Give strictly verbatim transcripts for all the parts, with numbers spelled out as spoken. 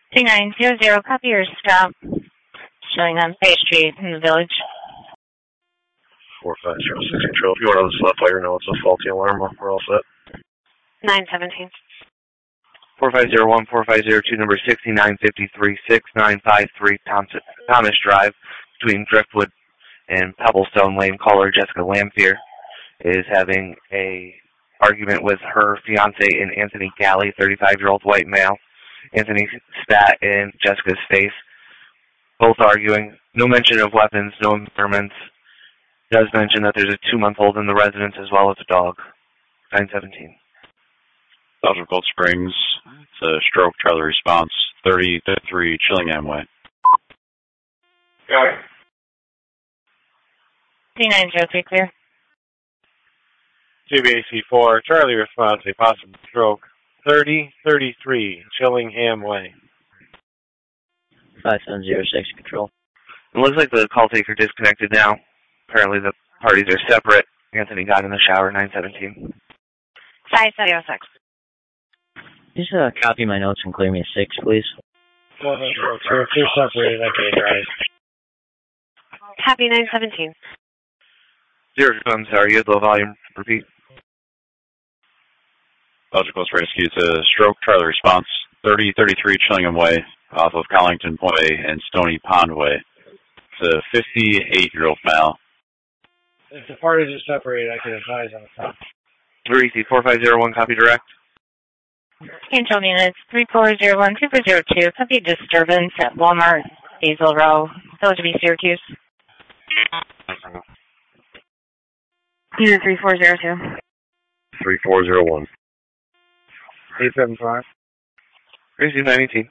two nine zero zero, copy your stop. Showing on Bay Street in the village. four five zero six control. If you want to just let fire know it's a faulty alarm, we're all set. nine seventeen. four five zero one, four five zero two, number sixty-nine fifty-three, six nine five three Thomas Drive, between Driftwood and Pebblestone Lane. Caller Jessica Lamphere is having a argument with her fiance and Anthony Galley, thirty-five-year-old white male. Anthony spat in Jessica's face. Both arguing. No mention of weapons, no impairments. Does mention that there's a two-month-old in the residence as well as a dog. nine seventeen. Belgium Cold Springs. It's a stroke, Charlie response. thirty thirty-three Chillingham Way. Got it. two nine zero three, clear. C B A C four, Charlie response, a possible stroke. thirty thirty-three Chillingham Way. five seven zero six, control. It looks like the call taker disconnected now. Apparently the parties are separate. Anthony got in the shower, nine seventeen. five seven zero six. Just uh, copy my notes and clear me a six, please. Well, if you're separated, I can drive. Copy nine seventeen. Zero, I'm sorry, you had low volume. Repeat. Belgium Coast Rescue, it's a stroke, Charlie response. thirty thirty-three Chillingham Way, off of Collington Way and Stony Pond Way. It's a fifty-eight-year-old male. If the parties are separated, I can advise on the top. Marisi, four five zero one, copy direct. Control units, three four zero one, two four zero two, copy disturbance at Walmart, Hazel Row, Village of East Syracuse. Unit three four zero two. three four zero one. eight seven five. Marisi, nine eighteen.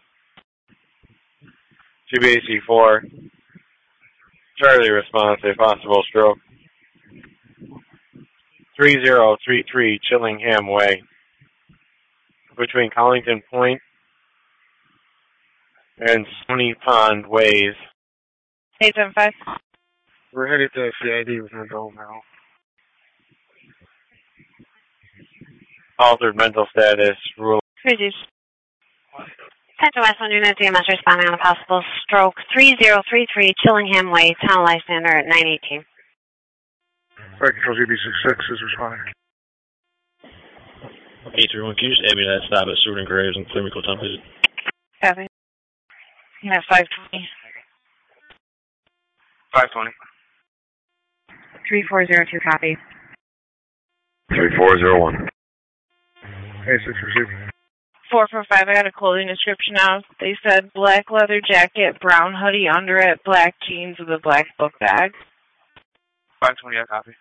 C B A C four, Charlie response, a possible stroke. three zero three three Chillingham Way, between Collington Point and Stony Pond Ways. eight seven five. We're headed to C I D with an adult now. Altered mental status, rule. Reduce. Central West one Unit D M S responding on a possible stroke. three zero three three Chillingham Way, Town Lysander at nine eighteen. Fire Control G B six six is responding. eight three one, can you just add me that stop at Stewart and Graves and clear me cool time, please? Copy. You have five twenty. five twenty. three four zero two, copy. three four zero one. Hey, six received. four four five, I got a clothing description now. They said black leather jacket, brown hoodie under it, black jeans with a black book bag. five twenty, I copy.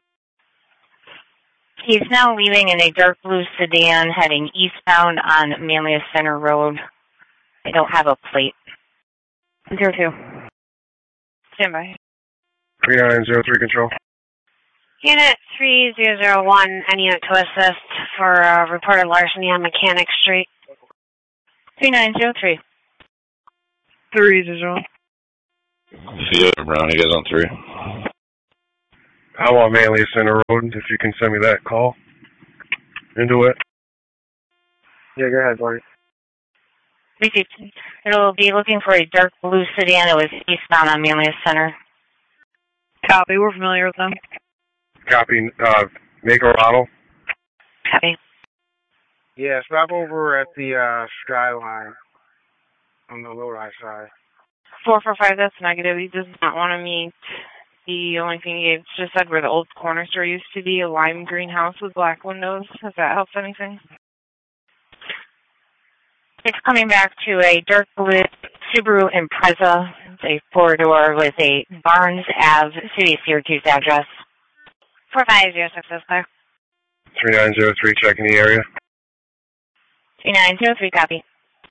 He's now leaving in a dark blue sedan heading eastbound on Manlius Center Road. I don't have a plate. Zero two. Stand by. three nine zero three control. Unit three zero zero one, any unit to assist for uh, reported larceny on Mechanic Street. three nine zero three. three zero. Theo Brown, you guys on three? I want Manlius Center Road, if you can send me that call into it. Yeah, go ahead, buddy. Received. It'll be looking for a dark blue sedan that was eastbound on Manlius Center. Copy, we're familiar with them. Copy, uh, make or model. Copy. Yeah, stop over at the uh, Skyline on the Lodi side. four four five, that's negative. He does not want to meet. The only thing he gave just said where the old corner store used to be, a lime green house with black windows. If that helps anything. It's coming back to a dark blue Subaru Impreza. It's a four-door with a Barnes Ave City Syracuse address. four five zero six is clear. three nine zero three, checking the area. three nine zero three, copy.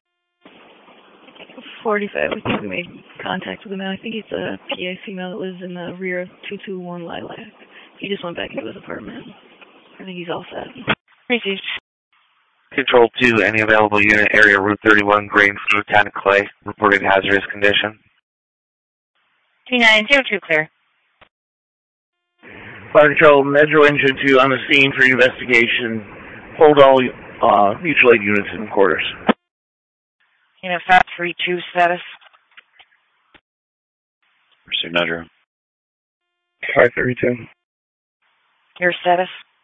forty-five, I think we made contact with him. I think he's a P A female that lives in the rear of two two one Lilac. He just went back into his apartment. I think he's all set. Received. Control two, any available unit, area Route thirty-one, grain, food, and clay, reported hazardous condition. three nine zero two, clear. Fire Control, Metro Engine two on the scene for investigation. Hold all uh, mutual aid units in quarters. Unit five three two status. Pursuit Nedro. five thirty-two. Your status?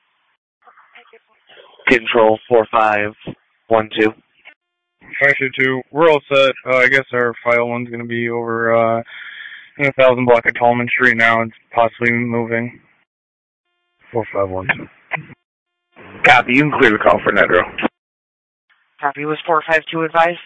Control four five one two. five two two. We're all set. Uh, I guess our file one's going to be over uh, in a thousand block of Tallman Street now. It's possibly moving. four five one two. Copy. You can clear the call for Nedro. Copy. Was four five two advised?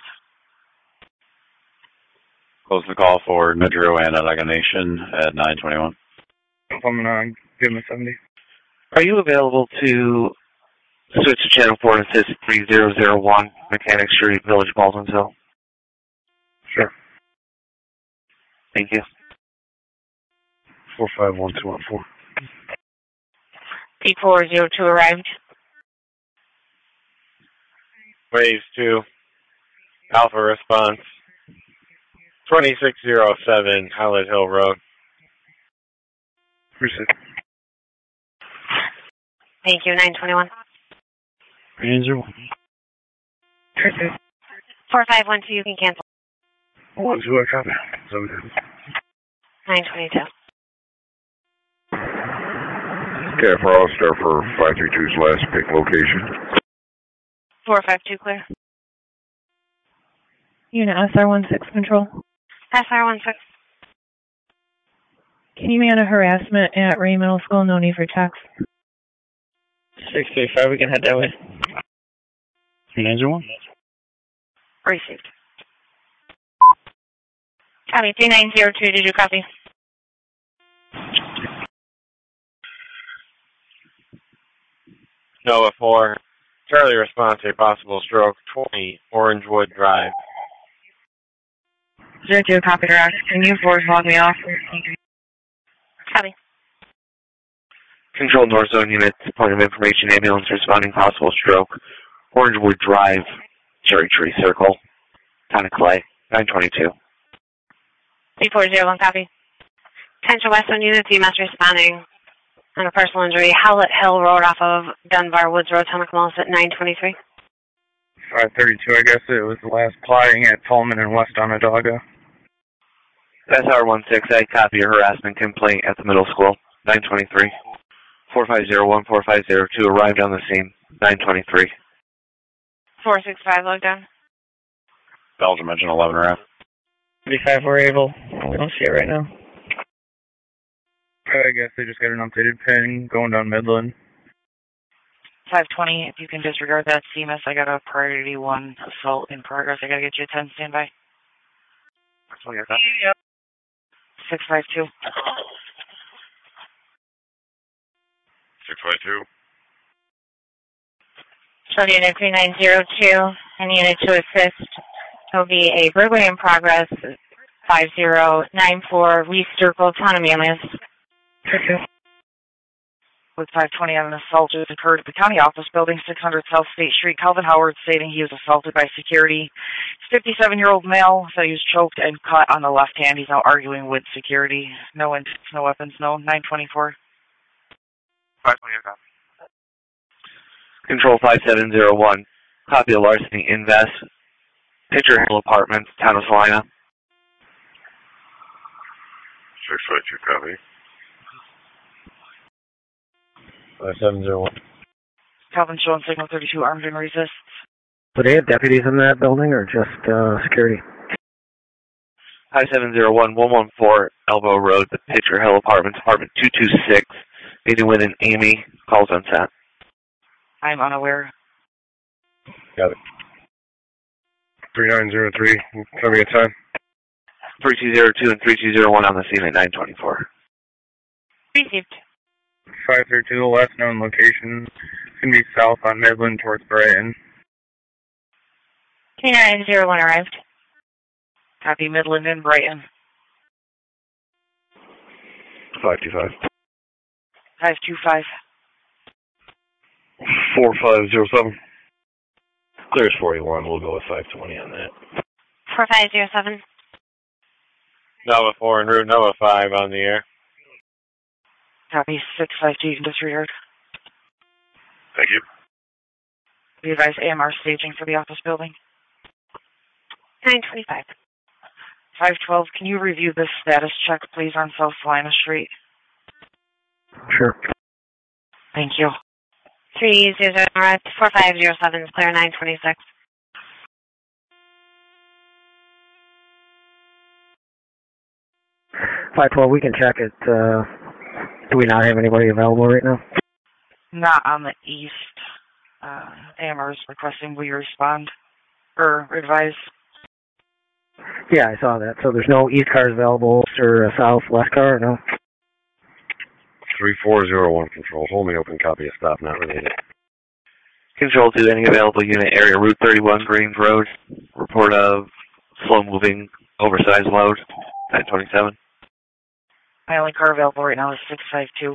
Close the call for Nedro and Alaga Nation at nine twenty-one. I'm going to give him a seventy. Are you available to switch to channel four and assist three zero zero one Mechanic Street, Village, Baldwinsville? Sure. Thank you. four five one two one four. P four zero two arrived. Waves two. Alpha response. twenty-six oh seven Howlett Hill Road. Appreciate it. Thank you. nine twenty-one. nine zero one. four five one two, you can cancel. one two, I copy. seven. nine twenty-two. Cat Frost, there for five three two's last pick location. four five two clear. Unit S R one six control. S R one six. Can you man a harassment at Ray Middle School? No need for text. six three five, we can head that way. nine zero one. Received. Copy. three nine zero two, did you copy? Nova four. Charlie response, a possible stroke, twenty Orangewood Drive. Zero two, copy direct. Can you force log me off? Copy. Control North Zone units, point of information, ambulance responding, possible stroke, Orangewood Drive, Cherry Tree Circle, Town of Clay, nine twenty-two. three four zero one, copy. Potential West Zone units, E M S responding on a personal injury, Howlett Hill Road off of Dunbar Woods Road, Tomac Mills at nine twenty-three. five thirty-two, I guess it was the last plotting at Tallman and West Onondaga. S R one six, I copy your harassment complaint at the middle school, nine twenty-three. four five zero one four five zero two arrived on the scene, nine twenty-three. four six five logged down. Belgium engine eleven R F. thirty-five, we're able. We don't see it right now. I guess they just got an updated ping going down Midland. five twenty, if you can disregard that C M S, I got a priority one assault in progress. I gotta get you a ten standby. Yeah. six five two. six five two. So unit three nine zero two, and unit to assist will be a burglary in progress, five zero nine four, Reese Circle, Town of Manlius. With five twenty on an assault that occurred at the county office building, six hundred South State Street. Calvin Howard stating he was assaulted by security. fifty-seven-year-old male said he was choked and cut on the left hand. He's now arguing with security. No incidents, no weapons, no. nine twenty-four. five twenty, Control five seven zero one. Copy of larceny invest. Pitcher Hill Apartments, Town of Salina. six five two, copy. five seven zero one. Calvin showing signal thirty-two, armed and resists. Do they have deputies in that building or just uh, security? five seven zero one one one four Elbow Road, the Pitcher Hill Apartments, apartment two two six. Meeting with an Amy. Calls on set. I'm unaware. Got it. three nine zero three. Tell me a time. three two zero two and three two zero one on the scene at nine twenty-four. Received. five thirty-two, the last known location is going to be south on Midland towards Brighton. three nine zero one arrived. Copy Midland and Brighton. five two five. five two five. four five zero seven. Clears forty-one. We'll go with five twenty on that. four five zero seven. Nova four and Route Nova five on the air. Copy six five two, you can disregard. Thank you. Be advised A M R staging for the office building. nine twenty-five. five twelve, can you review this status check, please, on South Salina Street? Sure. Thank you. three zero zero, four five zero seven, clear nine twenty-six. five twelve, we can check it. Uh, do we not have anybody available right now? Not on the east. Uh, A M R is requesting we respond or advise. Yeah, I saw that. So there's no east cars available or a south west car, no? three four zero one control. Hold me open, copy a stop not related. Control to any available unit area, Route thirty-one, Grange Road. Report of slow-moving, oversized load, nine twenty-seven. My only car available right now is six five two.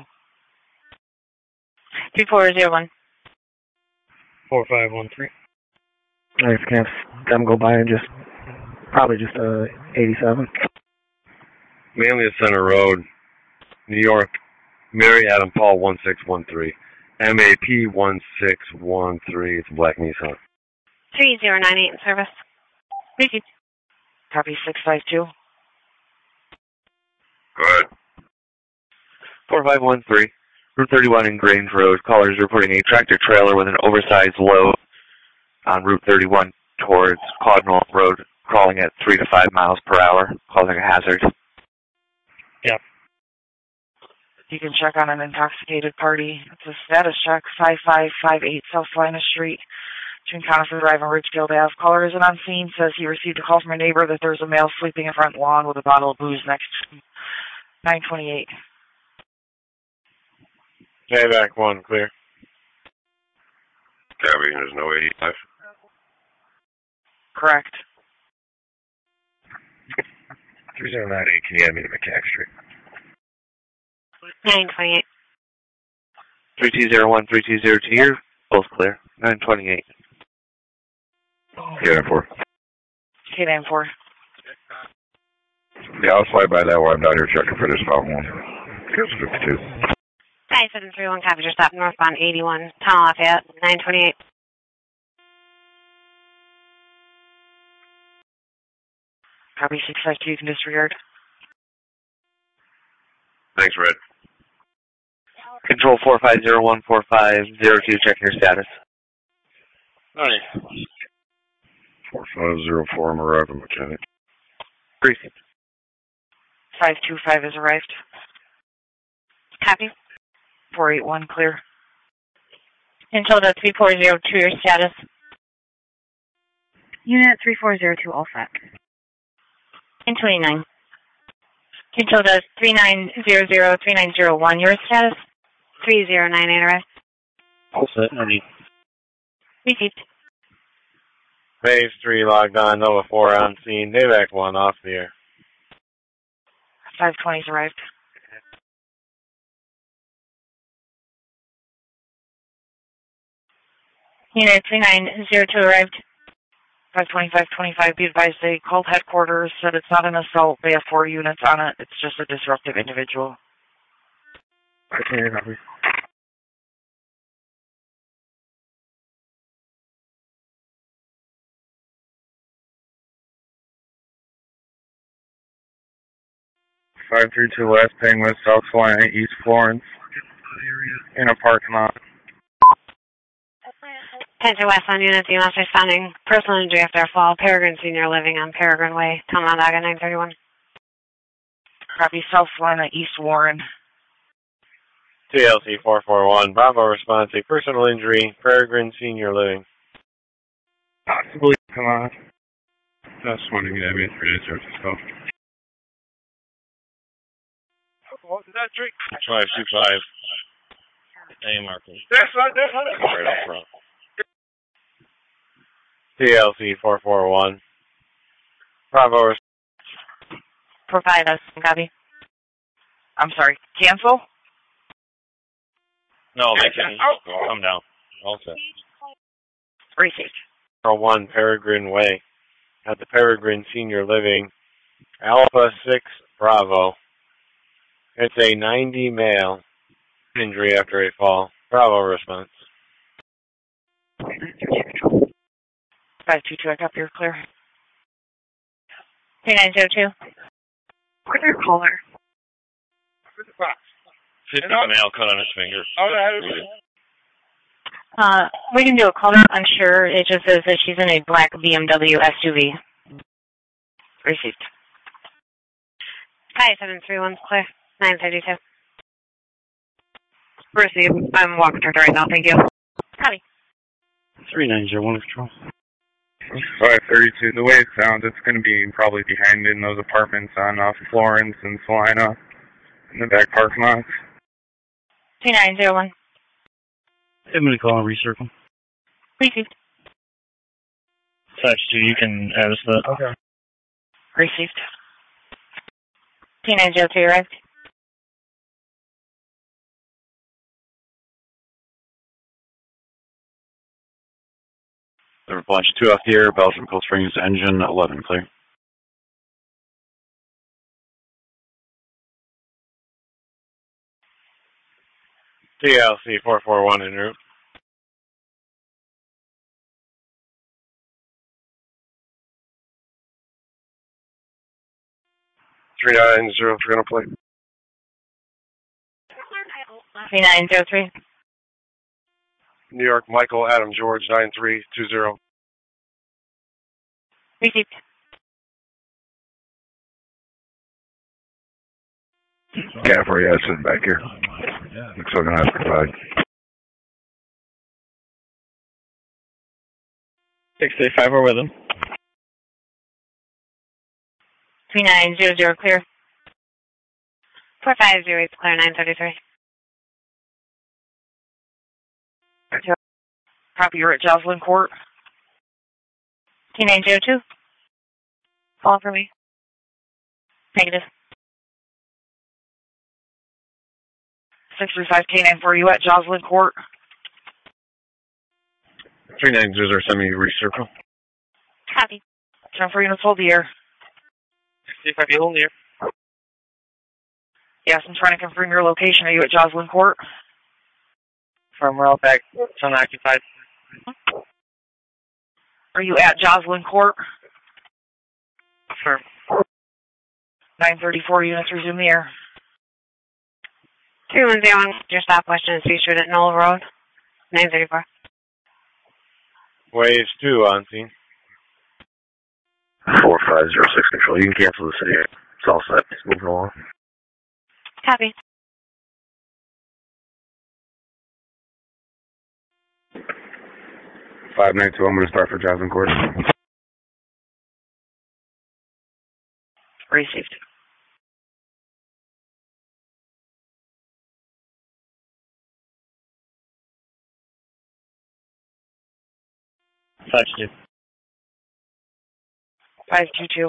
three four zero one. four five one three. I just can't have them go by and just, probably just uh, eighty-seven. Manlius Center Road, New York, Mary Adam Paul one six one three. M A P one six one three. It's a black Nissan. three zero nine eight in service. Repeat. Copy six five two. Go ahead. four five one three. Route thirty-one in Grange Road. Callers reporting a tractor trailer with an oversized load on Route thirty-one towards Cardinal Road, crawling at three to five miles per hour, causing a hazard. Yeah. You can check on an intoxicated party. It's a status check, five five five eight South Salina Street, between Conifer Drive and Ridgefield Avenue. Caller isn't on scene, says he received a call from a neighbor that there's a male sleeping in front lawn with a bottle of booze next to him. nine twenty-eight. Payback one, clear. Copy, there's no eighty-five. Correct. three zero nine eight, can you add me to McCack Street? nine twenty-eight. three two zero one, three two zero two here, both clear, nine twenty-eight. K nine four. K nine four. Yeah, I'll slide by that while I'm down here checking for this fountain one. It's fifty-two. five seven three one, copy your stop, northbound eighty-one, Tunnel Lafayette, nine twenty-eight. Copy six five two, you can disregard. Thanks, Red. Control four five zero one, four five zero two, check your status. Alright. four five zero four, I'm arriving, mechanic. Briefing. five two five has arrived. Copy. four eight one, clear. Control to three four zero two, your status. Unit three four zero two, all set. ten twenty-nine. Control to three nine zero zero, three nine zero one, your status. three zero nine eight, arrest. All set, ready. Repeat. Phase three logged on, Nova four on scene, Payback one off the air. five twenty's arrived. Unit three nine zero two arrived. five twenty-five twenty-five, be advised they called headquarters, said it's not an assault, they have four units on it, it's just a disruptive individual. Okay, copy. five three two West Penguin, South Salina, East Florence, in a parking lot. Panther West on unit, the must responding. Personal injury after a fall. Peregrine Senior living on Peregrine Way. Tonawanda, nine thirty-one. Copy South Salina, East Warren. T L C four four one, Bravo response, a personal injury, Peregrine Senior Living. Possibly, come on. That's one to get me for this or stuff. What did that drink? five two five. A marking. That's not, that's not it. Right up front. T L C four four one. Bravo response. Provide us, copy. I'm sorry, cancel? No, make it. Come down. All set. Receipt. one Peregrine Way at the Peregrine Senior Living, Alpha six Bravo. It's a ninety male injury after a fall. Bravo response. five two two, I copy, you're clear. two nine zero two. What's your caller? Fifth nail cut on his finger. Uh, we can do a caller unsure. It just says that she's in a black B M W S U V. Received. five seven three one clear. nine thirty-two. Received. I'm walking her right now. Thank you. Copy. three nine zero one control. five thirty-two. The way it sounds, it's going to be probably behind in those apartments on uh, Florence and Salina in the back parking lots. two nine zero one. I'm going to call and recircle. Received. Touch two, you can add us that. Okay. Received. two nine zero two arrived. There were Blanche two off the air, Belgium Cold Springs, engine eleven, clear. T L C four four one en route. three nine zero three on a plate. three nine zero three. New York, Michael, Adam, George, nine three two zero. Received. Caffrey, yeah, sitting back here. Looks like an occupied. six eight five, we're with him. three nine zero zero clear. four five zero eight clear. nine thirty-three. Copy, you're at Jocelyn Court. two nine zero two. Call for me. Negative. six three five K nine four, you at Jocelyn Court? three nine zero zero, send me recircle. Copy. ten four units, hold the air. See if I can hold the air. Yes, I'm trying to confirm your location. Are you at Jocelyn Court? From rail back, it's unoccupied. Are you at Jocelyn Court? Sure. nine thirty-four units, resume the air. two one zero one, your stop question is featured at Knoll Road. nine thirty-four. Waves two on scene. four five zero six control. You can cancel the city. It's all set. It's moving along. Copy. five nine two, I'm going to start for Jocelyn Court. Received. Touch two. five two two.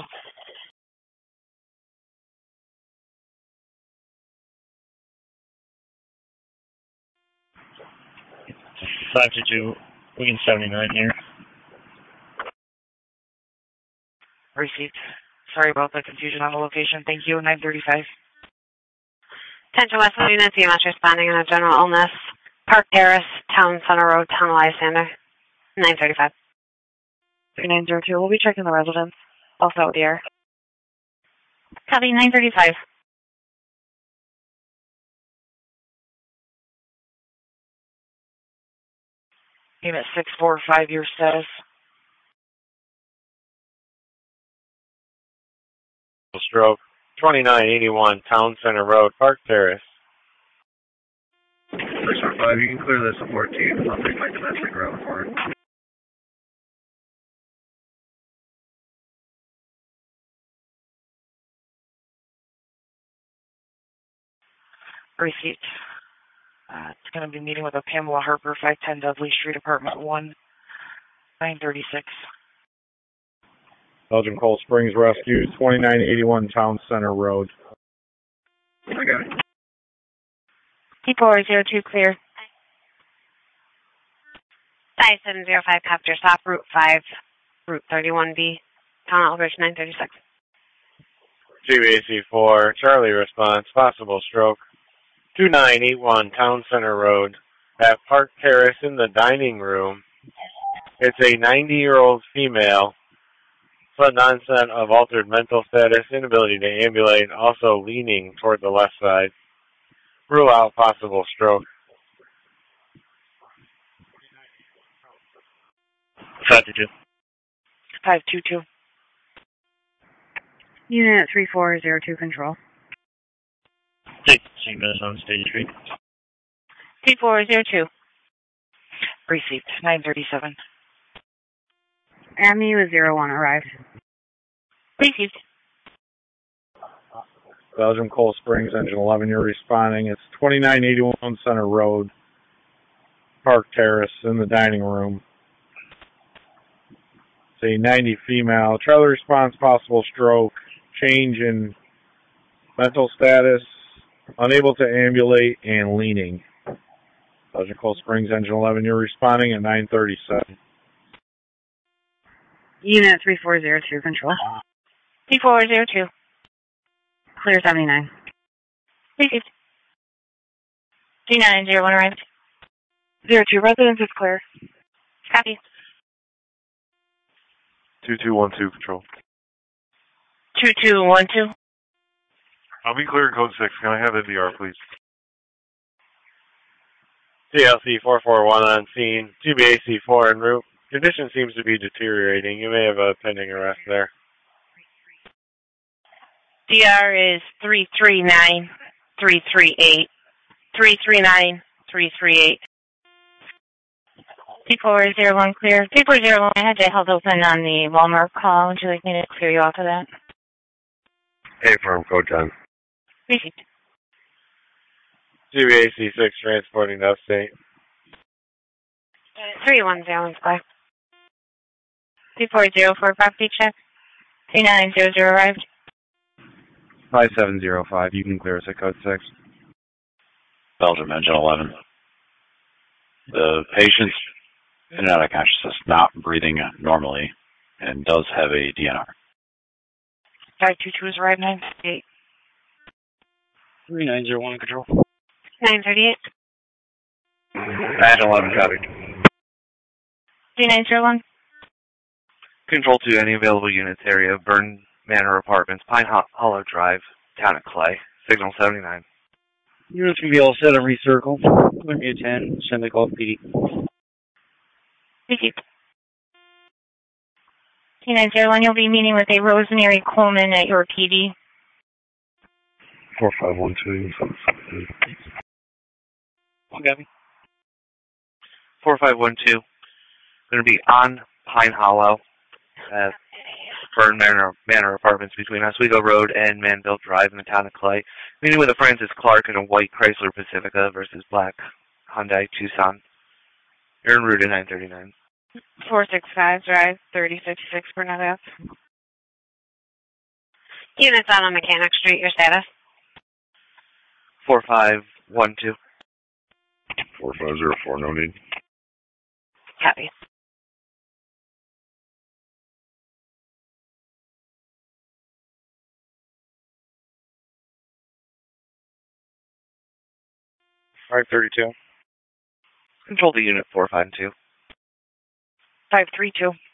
five two two, Wigan seventy-nine here. Received. Sorry about the confusion on the location. Thank you. nine thirty-five. Attention Westwood units, E M S responding in a general illness. Park Terrace, Town Center Road, Tunnel Lysander. nine thirty-five. three nine zero two, we'll be checking the residence. Also out the air. Copy, nine thirty-five. Unit six four five, your status. Stroke. twenty-nine eighty-one Town Center Road, Park Terrace. six four five, you can clear this at fourteen. I'll take my domestic route for it. Receipt. Uh, it's going to be meeting with a Pamela Harper, five ten Dudley Street, apartment one, nine thirty-six. Belgium Cold Springs Rescue, twenty-nine eighty-one Town Center Road. I got it. T four zero two clear. five seven zero five, Copter, stop Route five, Route thirty-one B, Town Elbridge, nine thirty-six. G B A C four, Charlie response, possible stroke. two nine eight one Town Center Road, at Park Terrace in the dining room. It's a ninety-year-old female, sudden onset of altered mental status, inability to ambulate, also leaning toward the left side. Rule out possible stroke. five two two. five two two. Unit three four zero two, control. Take Saint Minutes on State Street. three four zero two. Received. nine thirty-seven. Amity with zero one arrived. Received. Belgium Cold Springs, engine eleven, you're responding. It's twenty-nine eighty-one Center Road, Park Terrace, in the dining room. It's a ninety female. Trailer response, possible stroke, change in mental status, unable to ambulate, and leaning. Belgium Cold Springs, engine eleven, you're responding at nine thirty-seven. Unit three four zero two, control. three four zero two. Clear seventy-nine. Received. three nine zero one arrived. zero two, residence is clear. Copy. two two one two, control. two two one two. I'll be clear in code six. Can I have N D R, please? C L C four four one on scene. G B A C four en route. Condition seems to be deteriorating. You may have a pending arrest there. D R is three three nine three three eight. three three nine three three eight. two four zero one clear. two four zero one, I had you held open on the Walmart call. Would you like me to clear you off of that? Hey, firm, code ten. Received. G B A C six transporting to upstate. three one zero one square. two four zero four property check. three nine zero zero arrived. five seven zero five, you can clear us at code six. Belgium, engine eleven. The patient's in and out of consciousness, not breathing normally, and does have a D N R. five two two is arrived, nine thirty-eight. three nine zero one, control. nine thirty-eight. Badge eleven, copy. three nine zero one. Control to any available units area, Burn Manor Apartments, Pine Hollow Drive, town of Clay, signal seventy-nine. Units can be all set on recircle. Let me attend, send the call P D. Received. three nine zero one, you'll be meeting with a Rosemary Coleman at your P D. four five one two. Okay. four five one two. Going to be on Pine Hollow at Burn Manor, Manor Apartments between Oswego Road and Manville Drive in the town of Clay. Meeting with a Francis Clark in a white Chrysler Pacifica versus black Hyundai Tucson. You're en route at nine thirty-nine. four six five Drive, thirty fifty-six Burnett Ave. Units out on Mechanic Street, your status? four five one two. four five zero four, no need. Copy. five thirty-two. Control to unit four five two. five three two.